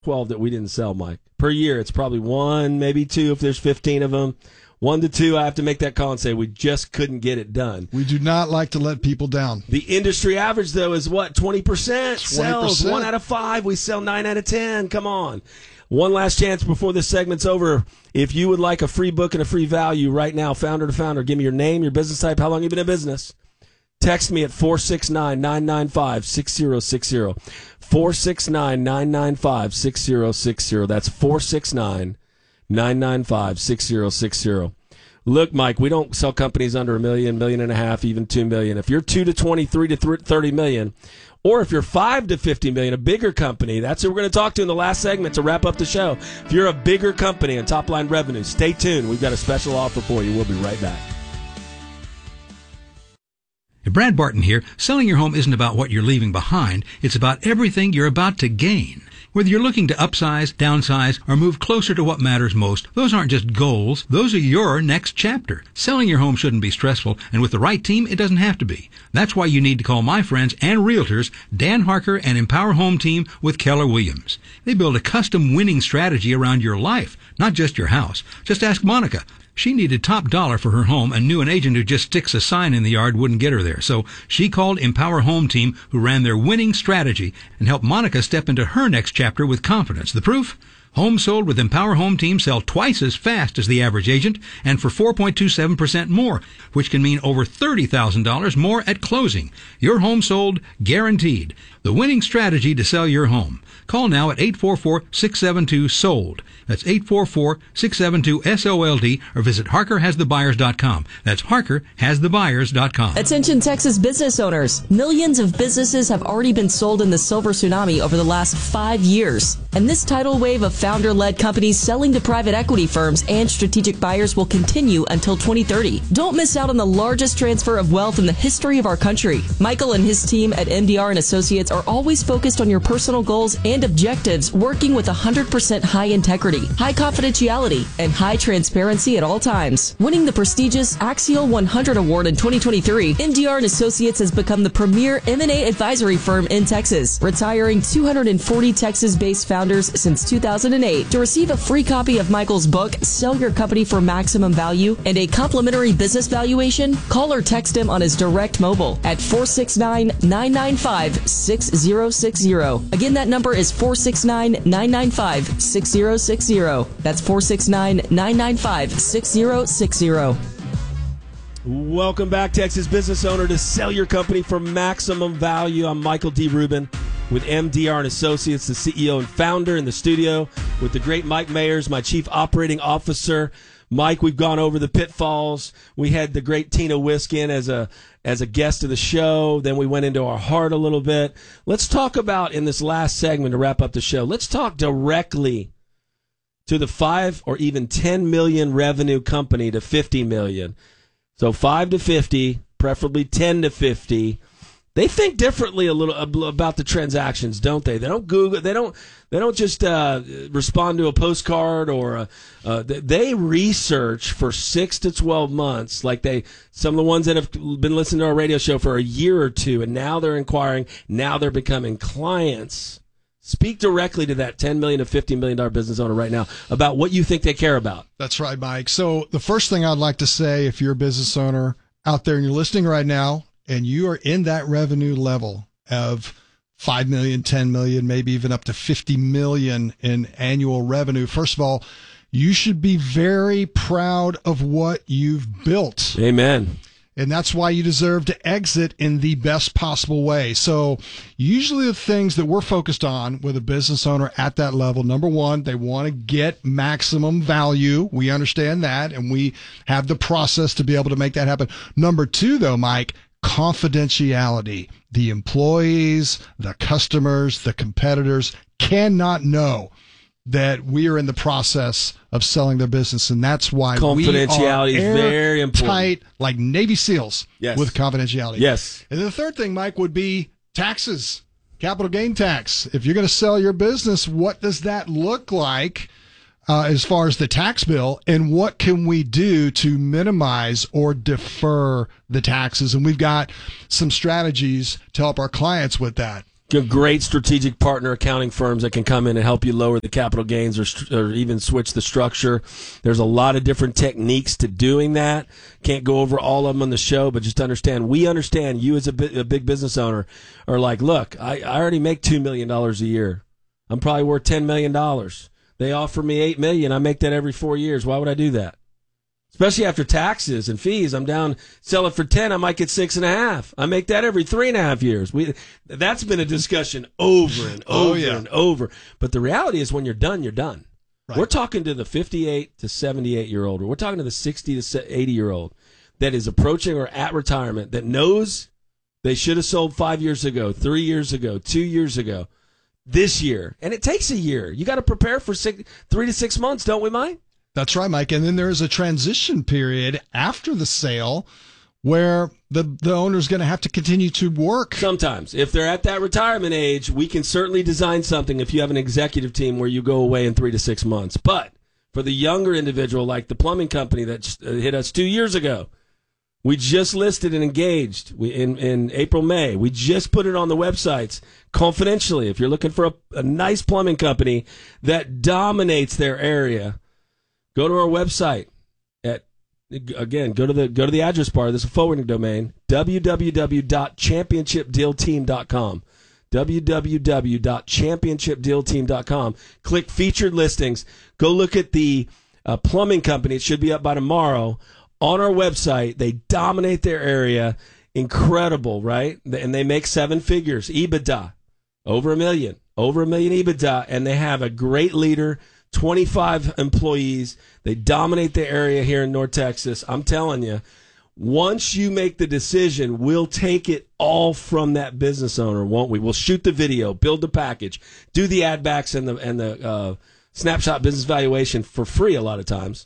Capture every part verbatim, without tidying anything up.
twelve that we didn't sell, Mike. Per year, it's probably one, maybe two if there's fifteen of them. One to two, I have to make that call and say we just couldn't get it done. We do not like to let people down. The industry average, though, is what? twenty percent sells. twenty percent. One out of five. We sell nine out of ten. Come on. One last chance before this segment's over. If you would like a free book and a free value right now, founder to founder, give me your name, your business type, how long you've been in business. Text me at four six nine, nine nine five, six zero six zero. four six nine, nine nine five, six zero six zero. That's four six nine, nine nine five, six zero six zero. Look, Mike, we don't sell companies under a million, million and a half, even two million. If you're two to twenty, three to thirty million, or if you're five to fifty million, a bigger company, that's who we're going to talk to in the last segment to wrap up the show. If you're a bigger company and top line revenue, stay tuned. We've got a special offer for you. We'll be right back. Brad Barton here. Selling your home isn't about what you're leaving behind. It's about everything you're about to gain. Whether you're looking to upsize, downsize, or move closer to what matters most, those aren't just goals. Those are your next chapter. Selling your home shouldn't be stressful, and with the right team, it doesn't have to be. That's why you need to call my friends and realtors, Dan Harker and Empower Home Team with Keller Williams. They build a custom winning strategy around your life, not just your house. Just ask Monica. She needed top dollar for her home and knew an agent who just sticks a sign in the yard wouldn't get her there. So she called Empower Home Team, who ran their winning strategy and helped Monica step into her next chapter with confidence. The proof? Homes sold with Empower Home Team sell twice as fast as the average agent and for four point two seven percent more, which can mean over thirty thousand dollars more at closing. Your home sold guaranteed. The winning strategy to sell your home. Call now at eight four four, six seven two, SOLD. That's eight four four, six seven two, S O L D, or visit Harker Has The Buyers dot com. That's Harker Has The Buyers dot com. Attention Texas business owners. Millions of businesses have already been sold in the silver tsunami over the last five years. And this tidal wave of founder-led companies selling to private equity firms and strategic buyers will continue until twenty thirty. Don't miss out on the largest transfer of wealth in the history of our country. Michael and his team at M D R and Associates are always focused on your personal goals and objectives, working with one hundred percent high integrity, high confidentiality, and high transparency at all times. Winning the prestigious Axial one hundred Award in twenty twenty-three, M D R and Associates has become the premier M and A advisory firm in Texas, retiring two hundred forty Texas-based founders since two thousand eight. To receive a free copy of Michael's book, Sell Your Company for Maximum Value, and a complimentary business valuation, call or text him on his direct mobile at four six nine, nine nine five, six zero six zero. Again, that number is four six nine, nine nine five, six zero six zero. That's four six nine, nine nine five, six zero six zero. Welcome back, Texas business owner, to Sell Your Company for Maximum Value. I'm Michael D. Rubin with M D R and Associates, the C E O and founder, in the studio with the great Mike Mayers, my chief operating officer. Mike, we've gone over the pitfalls. We had the great Tina Wisk in as a as a guest of the show. Then we went into our heart a little bit. Let's talk about, in this last segment to wrap up the show, let's talk directly to the five or even ten million revenue company to fifty million. So five to fifty, preferably ten to fifty. They think differently a little about the transactions, don't they? They don't Google. They don't. They don't just uh, respond to a postcard or a, uh, they research for six to twelve months. Like they, some of the ones that have been listening to our radio show for a year or two, and now they're inquiring. Now they're becoming clients. Speak directly to that ten million to fifty million dollar business owner right now about what you think they care about. That's right, Mike. So the first thing I'd like to say, if you're a business owner out there and you're listening right now, and you are in that revenue level of five million, ten million, maybe even up to fifty million in annual revenue, first of all, you should be very proud of what you've built. Amen. And that's why you deserve to exit in the best possible way. So usually the things that we're focused on with a business owner at that level, number one, they want to get maximum value. We understand that, and we have the process to be able to make that happen. Number two, though, Mike, confidentiality. The employees, the customers, the competitors cannot know that we are in the process of selling their business, and that's why confidentiality we are is very important. Tight, like Navy SEALs, yes, with confidentiality. Yes. And then the third thing, Mike, would be taxes, capital gain tax. If you're going to sell your business, what does that look like uh, as far as the tax bill, and what can we do to minimize or defer the taxes? And we've got some strategies to help our clients with that. Great strategic partner accounting firms that can come in and help you lower the capital gains or, or even switch the structure. There's a lot of different techniques to doing that. Can't go over all of them on the show, but just understand, we understand you as a, bi- a big business owner are like, look, I, I already make two million dollars a year. I'm probably worth ten million dollars. They offer me eight million dollars. I make that every four years. Why would I do that? Especially after taxes and fees, I'm down, sell it for ten, I might get six and a half. I make that every three and a half years. We, that's been a discussion over and over oh, yeah. and over. But the reality is when you're done, you're done. Right. We're talking to the fifty-eight to seventy-eight year old, or we're talking to the sixty to eighty year old that is approaching or at retirement that knows they should have sold five years ago, three years ago, two years ago, this year. And it takes a year. You got to prepare for six, three to six months, don't we, Mike? That's right, Mike. And then there is a transition period after the sale where the, the owner's going to have to continue to work. Sometimes. If they're at that retirement age, we can certainly design something if you have an executive team where you go away in three to six months. But for the younger individual, like the plumbing company that hit us two years ago, we just listed and engaged we, in, in April, May. We just put it on the websites confidentially. If you're looking for a, a nice plumbing company that dominates their area, go to our website at, again, go to the go to the address bar. This is a forwarding domain, w w w dot championship deal team dot com. w w w dot championship deal team dot com. Click featured listings. Go look at the uh, plumbing company. It should be up by tomorrow. On our website, they dominate their area. Incredible, right? And they make seven figures. EBITDA, over a million. Over a million EBITDA. And they have a great leader, twenty-five employees. They dominate the area here in North Texas. I'm telling you, once you make the decision, we'll take it all from that business owner, won't we? We'll shoot the video, build the package, do the ad backs and the and the uh, snapshot business valuation for free a lot of times.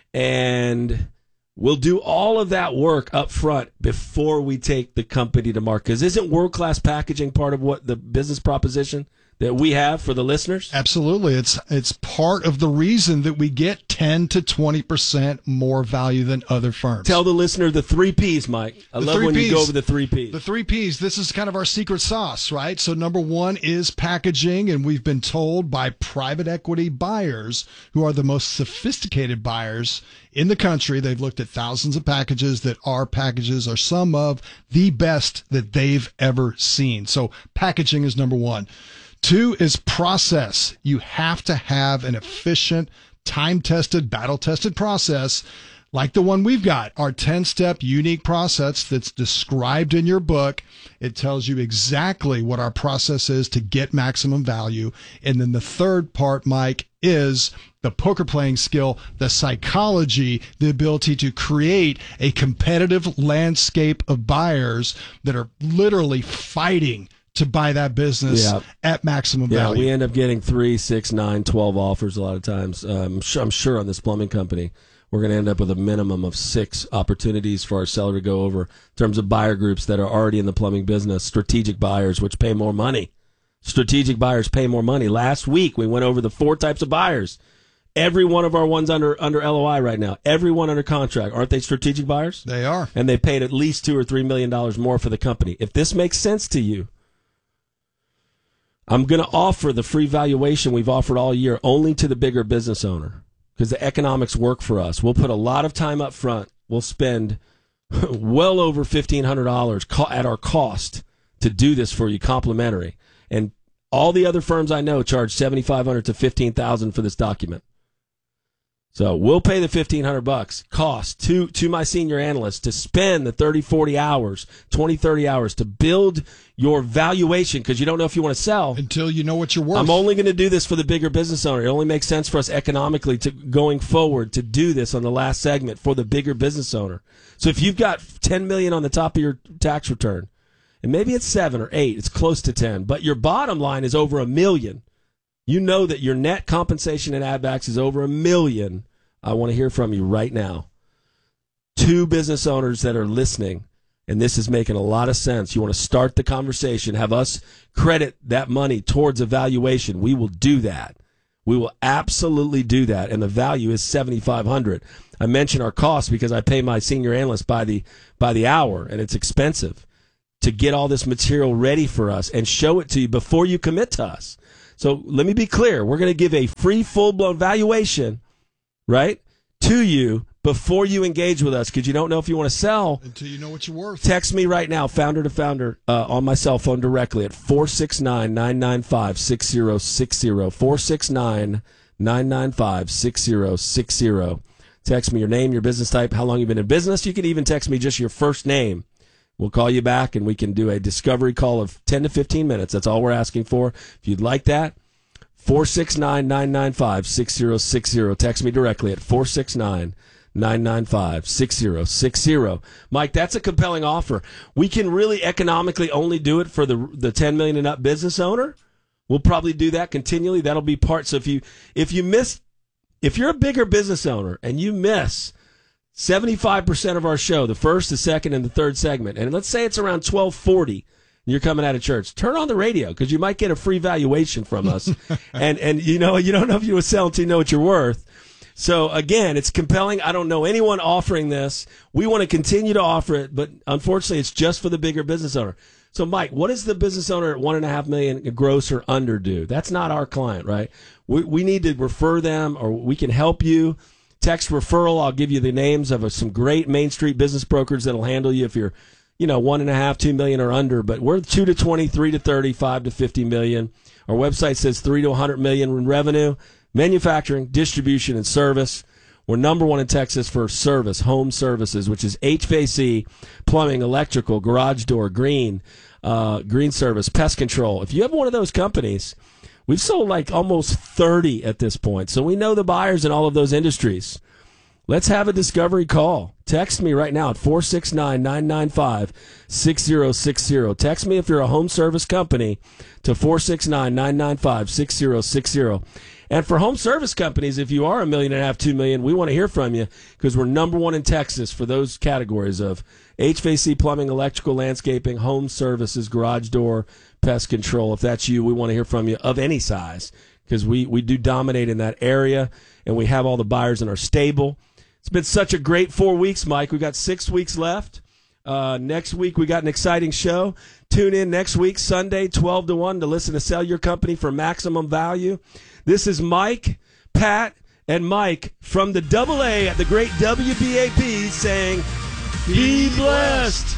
And we'll do all of that work up front before we take the company to market. Because isn't world-class packaging part of what the business proposition that we have for the listeners? Absolutely. It's it's part of the reason that we get ten to twenty percent more value than other firms. Tell the listener the three Ps, Mike. I the love when Ps. You go over the three Ps. The three Ps, this is kind of our secret sauce, right? So number one is packaging, and we've been told by private equity buyers who are the most sophisticated buyers in the country. They've looked at thousands of packages that our packages are some of the best that they've ever seen. So packaging is number one. Two is process. You have to have an efficient, time-tested, battle-tested process like the one we've got, our ten-step unique process that's described in your book. It tells you exactly what our process is to get maximum value. And then the third part, Mike, is the poker playing skill, the psychology, the ability to create a competitive landscape of buyers that are literally fighting to buy that business yeah. at maximum yeah, value. We end up getting three, six, nine, twelve offers a lot of times. Um, I'm, sure, I'm sure on this plumbing company, we're going to end up with a minimum of six opportunities for our seller to go over in terms of buyer groups that are already in the plumbing business, strategic buyers, which pay more money. Strategic buyers pay more money. Last week, we went over the four types of buyers. Every one of our ones under under L O I right now, every one under contract, aren't they strategic buyers? They are. And they paid at least two or three million dollars more for the company. If this makes sense to you, I'm going to offer the free valuation we've offered all year only to the bigger business owner because the economics work for us. We'll put a lot of time up front. We'll spend well over fifteen hundred dollars at our cost to do this for you, complimentary. And all the other firms I know charge seventy-five hundred dollars to fifteen thousand dollars for this document. So we'll pay the fifteen hundred bucks cost to, to my senior analyst to spend the thirty, forty hours, twenty, thirty hours to build your valuation because you don't know if you want to sell. Until you know what you're worth. I'm only going to do this for the bigger business owner. It only makes sense for us economically to going forward to do this on the last segment for the bigger business owner. So if you've got ten million dollars on the top of your tax return, and maybe it's seven or eight, it's close to ten, but your bottom line is over a million. You know that your net compensation and ad backs is over a million. I want to hear from you right now. Two business owners that are listening, and this is making a lot of sense. You want to start the conversation, have us credit that money towards a valuation. We will do that. We will absolutely do that, and the value is seventy-five hundred dollars. I mention our cost because I pay my senior analyst by the by the hour, and it's expensive. to get all this material ready for us and show it to you before you commit to us. So let me be clear. We're going to give a free, full-blown valuation, right, to you before you engage with us, because you don't know if you want to sell. Until you know what you're worth. Text me right now, founder to founder, uh, on my cell phone directly at four six nine, nine nine five, six zero six zero, four six nine, nine nine five, six zero six zero. Text me your name, your business type, how long you've been in business. You can even text me just your first name. We'll call you back, and we can do a discovery call of ten to fifteen minutes. That's all we're asking for. If you'd like that, four six nine, nine nine five, six zero six zero. Text me directly at four six nine, nine nine five, six zero six zero. Mike, that's a compelling offer. We can really economically only do it for the the ten million and up business owner. We'll probably do that continually. That'll be part. So if you if you miss, if you're a bigger business owner and you miss seventy-five percent of our show, the first, the second, and the third segment, and let's say it's around twelve forty, and you're coming out of church, turn on the radio, because you might get a free valuation from us. and, and you know, you don't know if you would sell until you know what you're worth. So, again, it's compelling. I don't know anyone offering this. We want to continue to offer it, but unfortunately, it's just for the bigger business owner. So, Mike, what does the business owner at one and a half million gross or under do? That's not our client, right? We we need to refer them, or we can help you. Text referral. I'll give you the names of some great Main Street business brokers that'll handle you if you're, you know, one and a half, two million or under. But we're two to twenty, three to thirty, five to fifty million. Our website says three to one hundred million in revenue, manufacturing, distribution, and service. We're number one in Texas for service, home services, which is H V A C, plumbing, electrical, garage door, green, uh, green service, pest control. If you have one of those companies, we've sold like almost thirty at this point. So we know the buyers in all of those industries. Let's have a discovery call. Text me right now at four six nine, nine nine five, six zero six zero. Text me if you're a home service company to four six nine, nine nine five, six zero six zero. And for home service companies, if you are a million and a half, two million, we want to hear from you, because we're number one in Texas for those categories of H V A C, plumbing, electrical, landscaping, home services, garage door, pest control. If that's you, we want to hear from you of any size, because we, we do dominate in that area, and we have all the buyers in our stable. It's been such a great four weeks, Mike. We got six weeks left. Uh, next week, we got an exciting show. Tune in next week, Sunday, twelve to one, to listen to Sell Your Company for Maximum Value. This is Mike, Pat, and Mike from the Double A at the great W B A P saying, be blessed.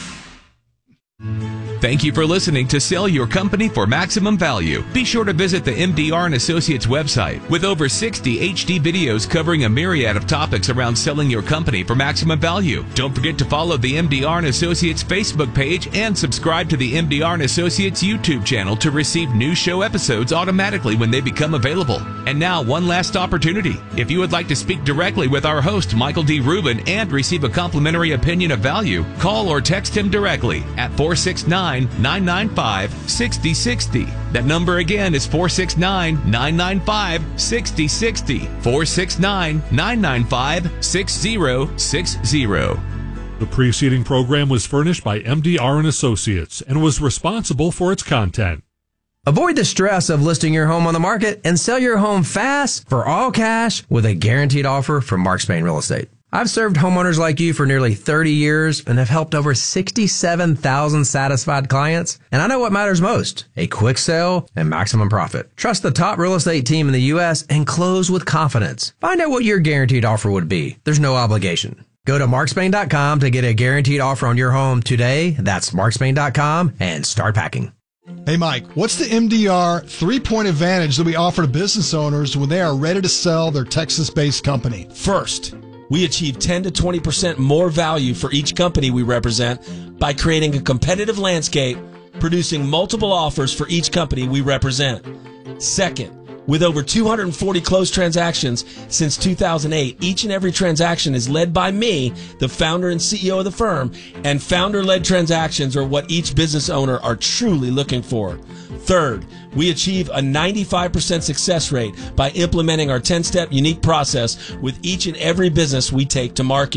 Thank you for listening to Sell Your Company for Maximum Value. Be sure to visit the M D R and Associates website with over sixty H D videos covering a myriad of topics around selling your company for maximum value. Don't forget to follow the M D R and Associates Facebook page and subscribe to the M D R and Associates YouTube channel to receive new show episodes automatically when they become available. And now, one last opportunity. If you would like to speak directly with our host, Michael D. Rubin, and receive a complimentary opinion of value, call or text him directly at four six nine, nine nine five, six zero six zero. That number again is four six nine, nine nine five, six zero six zero. four six nine, nine nine five, six zero six zero. The preceding program was furnished by M D R and Associates and was responsible for its content. Avoid the stress of listing your home on the market and sell your home fast for all cash with a guaranteed offer from Mark Spain Real Estate. I've served homeowners like you for nearly thirty years and have helped over sixty-seven thousand satisfied clients. And I know what matters most, a quick sale and maximum profit. Trust the top real estate team in the U S and close with confidence. Find out what your guaranteed offer would be. There's no obligation. Go to mark spain dot com to get a guaranteed offer on your home today. That's mark spain dot com and start packing. Hey, Mike, what's the M D R three-point advantage that we offer to business owners when they are ready to sell their Texas-based company? First, we achieve ten to twenty percent more value for each company we represent by creating a competitive landscape, producing multiple offers for each company we represent. Second, with over two hundred forty closed transactions since two thousand eight, each and every transaction is led by me, the founder and C E O of the firm, and founder-led transactions are what each business owner are truly looking for. Third, we achieve a ninety-five percent success rate by implementing our ten-step unique process with each and every business we take to market.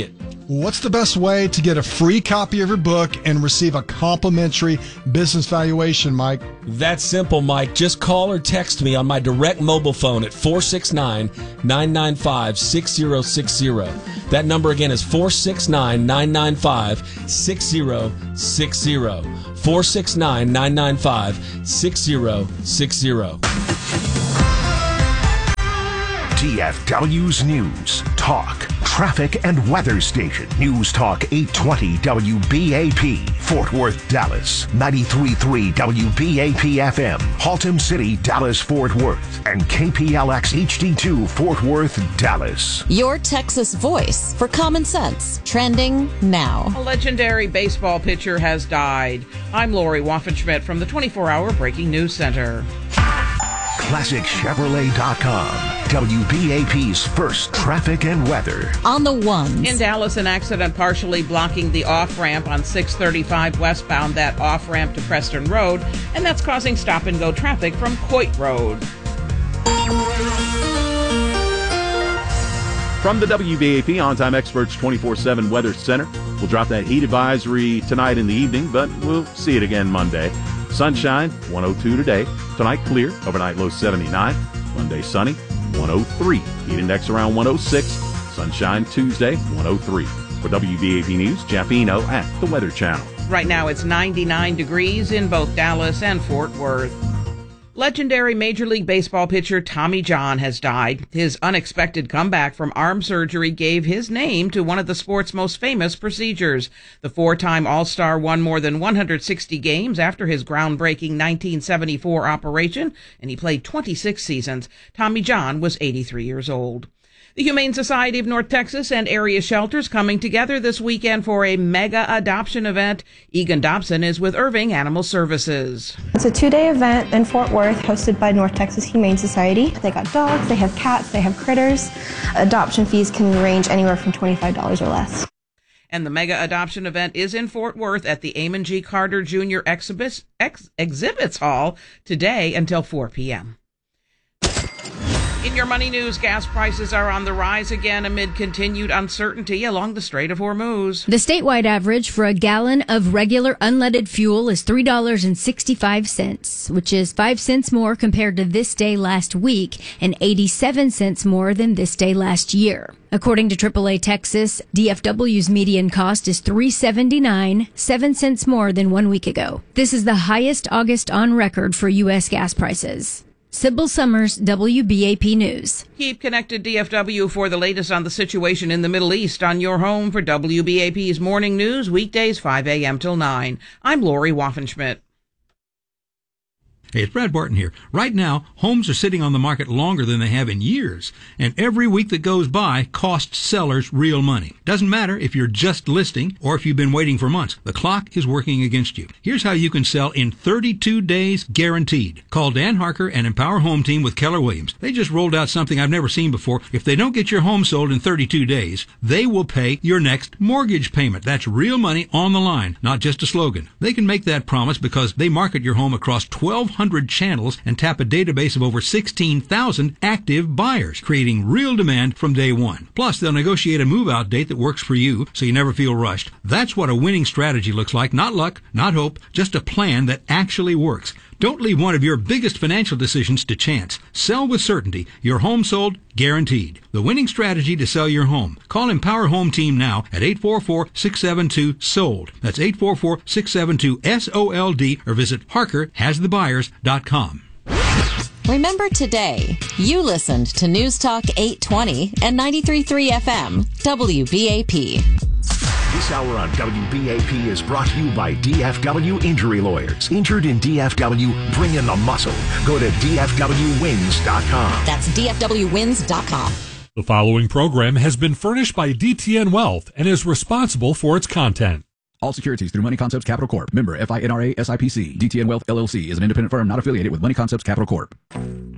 What's the best way to get a free copy of your book and receive a complimentary business valuation, Mike? That's simple, Mike. Just call or text me on my direct mobile phone at four six nine, nine nine five, six zero six zero. That number again is four six nine, nine nine five, six zero six zero. four six nine, nine nine five, six zero six zero. D F W's News, Talk, Traffic and Weather Station. News Talk eight twenty W B A P, Fort Worth, Dallas. ninety-three point three W B A P F M, Haltom City, Dallas, Fort Worth. And K P L X H D two, Fort Worth, Dallas. Your Texas voice for common sense. Trending now. A legendary baseball pitcher has died. I'm Lori Waffenschmidt from the twenty-four hour Breaking News Center. Classic Chevrolet dot com. W B A P's first traffic and weather. On the ones. In Dallas, an accident partially blocking the off-ramp on six thirty-five westbound, that off-ramp to Preston Road, and that's causing stop-and-go traffic from Coit Road. From the W B A P On-Time Experts twenty-four seven Weather Center, we'll drop that heat advisory tonight in the evening, but we'll see it again Monday. Sunshine, one oh two today. Tonight, clear. Overnight low seventy-nine. Monday, sunny, one oh three. Heat index around one oh six. Sunshine Tuesday, one oh three. For W B A P News, Jeff Eno at the Weather Channel. Right now, it's ninety-nine degrees in both Dallas and Fort Worth. Legendary Major League Baseball pitcher Tommy John has died. His unexpected comeback from arm surgery gave his name to one of the sport's most famous procedures. The four-time All-Star won more than one hundred sixty games after his groundbreaking nineteen seventy-four operation, and he played twenty-six seasons. Tommy John was eighty-three years old. The Humane Society of North Texas and area shelters coming together this weekend for a mega adoption event. Egan Dobson is with Irving Animal Services. It's a two-day event in Fort Worth hosted by North Texas Humane Society. They got dogs, they have cats, they have critters. Adoption fees can range anywhere from twenty-five dollars or less. And the mega adoption event is in Fort Worth at the Amon G. Carter Junior Exhibits, Ex, Exhibits Hall today until four p.m. In your money news, gas prices are on the rise again amid continued uncertainty along the Strait of Hormuz. The statewide average for a gallon of regular unleaded fuel is three dollars and sixty-five cents, which is five cents more compared to this day last week and eighty-seven cents more than this day last year. According to triple A Texas, D F W's median cost is three dollars and seventy-nine cents, seven cents more than one week ago. This is the highest August on record for U S gas prices. Sybil Summers, W B A P News. Keep connected, D F W, for the latest on the situation in the Middle East on your home for W B A P's Morning News, weekdays five a.m. till nine. I'm Lori Waffenschmidt. Hey, it's Brad Barton here. Right now, homes are sitting on the market longer than they have in years, and every week that goes by costs sellers real money. Doesn't matter if you're just listing or if you've been waiting for months. The clock is working against you. Here's how you can sell in thirty-two days guaranteed. Call Dan Harker and Empower Home Team with Keller Williams. They just rolled out something I've never seen before. If they don't get your home sold in thirty-two days, they will pay your next mortgage payment. That's real money on the line, not just a slogan. They can make that promise because they market your home across twelve hundred channels and tap a database of over sixteen thousand active buyers, creating real demand from day one. Plus, they'll negotiate a move-out date that works for you so you never feel rushed. That's what a winning strategy looks like. Not luck, not hope, just a plan that actually works. Don't leave one of your biggest financial decisions to chance. Sell with certainty. Your home sold, guaranteed. The winning strategy to sell your home. Call Empower Home Team now at eight four four, six seven two, SOLD. That's eight four four, six seven two, S O L D, or visit Harker Has The Buyers dot com. Remember today, you listened to News Talk eight twenty and ninety-three point three F M, W B A P. This hour on W B A P is brought to you by D F W Injury Lawyers. Injured in D F W, bring in the muscle. Go to D F W wins dot com. That's D F W wins dot com. The following program has been furnished by D T N Wealth and is responsible for its content. All securities through Money Concepts Capital Corp. Member F I N R A S I P C. D T N Wealth L L C is an independent firm not affiliated with Money Concepts Capital Corp.